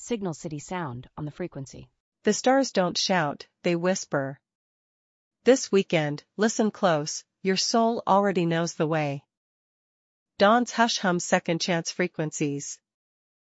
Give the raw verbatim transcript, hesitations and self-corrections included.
Signal City Sound on the frequency. The stars don't shout, they whisper. This weekend, listen close, your soul already knows the way. Dawn's Hush Hum Second Chance Frequencies.